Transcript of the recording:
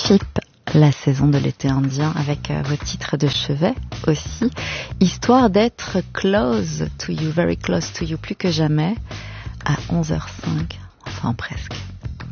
anticipe la saison de l'été indien avec vos titres de chevet aussi, histoire d'être close to you, very close to you, plus que jamais, à 11h05, enfin presque.